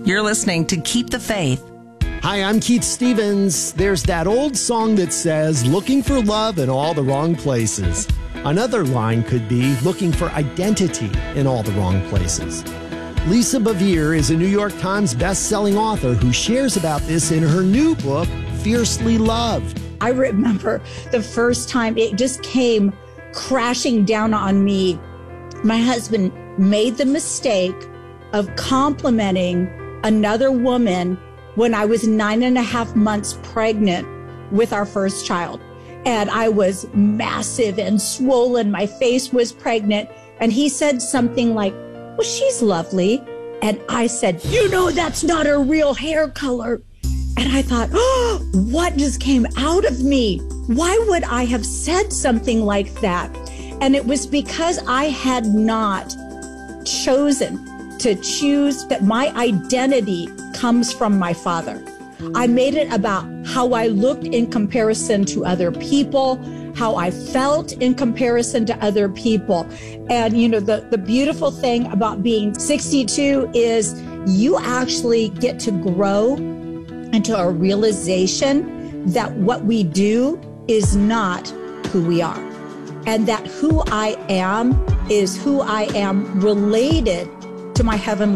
You're listening to Keep the Faith. Hi, I'm Keith Stevens. There's that old song that says, looking for love in all the wrong places. Another line could be, looking for identity in all the wrong places. Lisa Bevere is a New York Times best-selling author who shares about this in her new book, Fiercely Loved. I remember the first time it just came crashing down on me. My husband made the mistake of complimenting another woman when I was 9.5 months pregnant with our first child. And I was massive and swollen. My face was pregnant. And he said something like, well, she's lovely. And I said, you know, that's not her real hair color. And I thought, oh, what just came out of me? Why would I have said something like that? And it was because I had not chosen to choose that my identity comes from my Father. I made it about how I looked in comparison to other people, how I felt in comparison to other people. And, you know, the beautiful thing about being 62 is you actually get to grow into a realization that what we do is not who we are. And that who I am is who I am related to my heavenly